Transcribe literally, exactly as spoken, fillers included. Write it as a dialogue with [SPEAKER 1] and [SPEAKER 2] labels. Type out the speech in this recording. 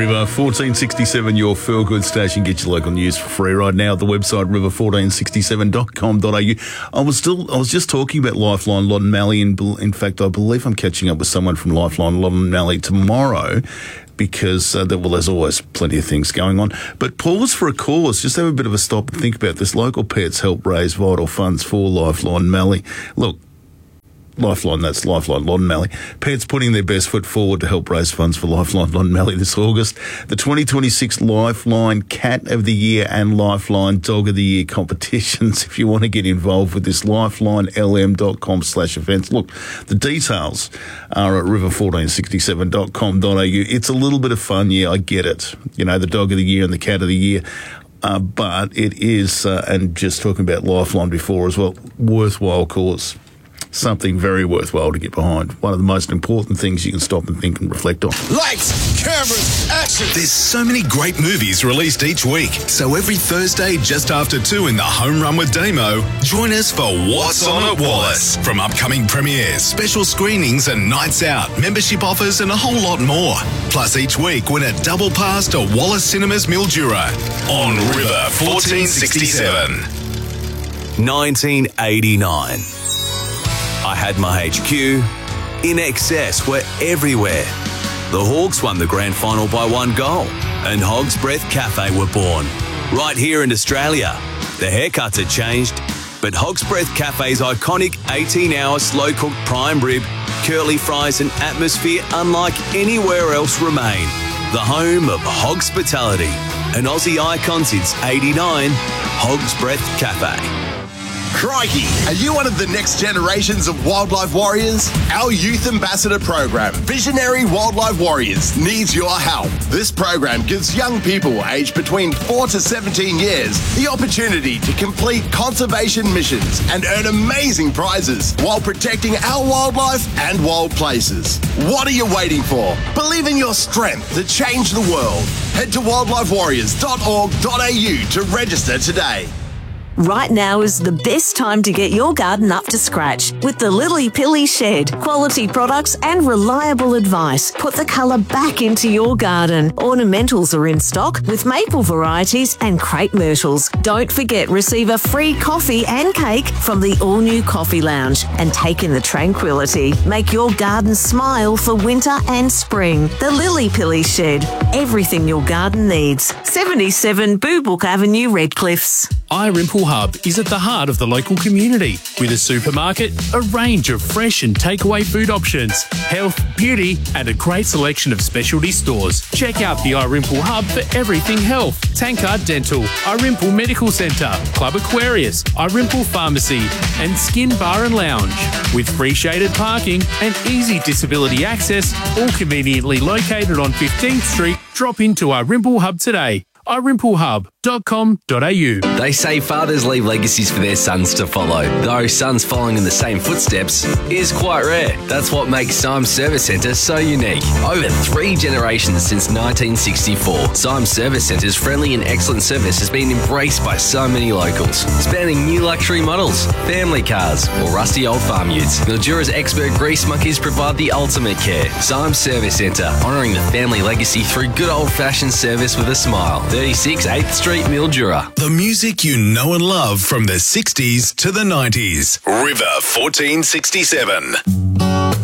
[SPEAKER 1] River fourteen sixty-seven, your feel-good station. Get your local news for free right now at the website river fourteen sixty-seven dot com dot a u. I was still, I was just talking about Lifeline Loddon Mallee. In, in fact, I believe I'm catching up with someone from Lifeline Loddon Mallee tomorrow because, uh, there, well, there's always plenty of things going on. But pause for a cause. Just have a bit of a stop and think about this. Local pets help raise vital funds for Lifeline Mallee. Look, Lifeline, that's Lifeline Loddon Mallee. Pets putting their best foot forward to help raise funds for Lifeline Loddon Mallee this August. The twenty twenty-six Lifeline Cat of the Year and Lifeline Dog of the Year competitions. If you want to get involved with this, lifeline l m dot com slash events. Look, the details are at river fourteen sixty-seven dot com dot a u. It's a little bit of fun, yeah, I get it. You know, the Dog of the Year and the Cat of the Year. Uh, but it is, uh, and just talking about Lifeline before as well, worthwhile cause. Something very worthwhile to get behind. One of the most important things you can stop and think and reflect on.
[SPEAKER 2] Lights, cameras, action!
[SPEAKER 3] There's so many great movies released each week. So every Thursday, just after two in the Home Run with Damo, join us for What's On at Wallace. From upcoming premieres, special screenings and nights out, membership offers and a whole lot more. Plus each week, win a double pass to Wallace Cinemas Mildura on River fourteen sixty-seven.
[SPEAKER 4] nineteen eighty-nine. I had my H Q. In Excess were everywhere. The Hawks won the grand final by one goal, and Hog's Breath Cafe were born. Right here in Australia. The haircuts had changed, but Hog's Breath Cafe's iconic eighteen-hour slow-cooked prime rib, curly fries and atmosphere unlike anywhere else remain. The home of Hogspitality, an Aussie icon since eighty-nine, Hog's Breath Cafe.
[SPEAKER 2] Crikey! Are you one of the next generations of wildlife warriors? Our Youth Ambassador program, Visionary Wildlife Warriors, needs your help. This program gives young people aged between four to seventeen years the opportunity to complete conservation missions and earn amazing prizes while protecting our wildlife and wild places. What are you waiting for? Believe in your strength to change the world. Head to wildlife warriors dot org dot a u to register today.
[SPEAKER 5] Right now is the best time to get your garden up to scratch with the Lily Pilly Shed. Quality products and reliable advice put the colour back into your garden. Ornamentals are in stock with maple varieties and crepe myrtles. Don't forget, receive a free coffee and cake from the all-new Coffee Lounge and take in the tranquility. Make your garden smile for winter and spring. The Lily Pilly Shed. Everything your garden needs. seventy-seven Boobook Avenue, Redcliffs.
[SPEAKER 6] iRimple Hub is at the heart of the local community with a supermarket, a range of fresh and takeaway food options, health, beauty and a great selection of specialty stores. Check out the iRimple Hub for everything health. Tankard Dental, iRimple Medical Centre, Club Aquarius, iRimple Pharmacy and Skin Bar and Lounge. With free shaded parking and easy disability access, all conveniently located on fifteenth Street, drop into iRimple Hub today. i rimple hub dot com dot a u.
[SPEAKER 7] They say fathers leave legacies for their sons to follow, though sons following in the same footsteps is quite rare. That's what makes Symes Service Centre so unique. Over three generations since nineteen sixty-four, Symes Service Centre's friendly and excellent service has been embraced by so many locals, spanning new luxury models, family cars, or rusty old farm utes. Mildura's expert grease monkeys provide the ultimate care. Symes Service Centre, honouring the family legacy through good old-fashioned service with a smile. thirty-six eighth Street, Mildura.
[SPEAKER 3] The music you know and love from the sixties to the nineties. River fourteen sixty-seven.